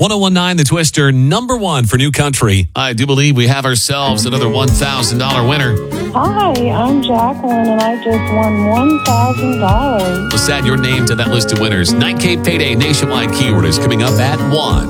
1019 The Twister, number one for new country. I do believe we have ourselves another $1,000 winner. Hi, I'm Jacqueline, and I just won $1,000. Let's add your name to that list of winners. 9K Payday nationwide keyword is coming up at 1.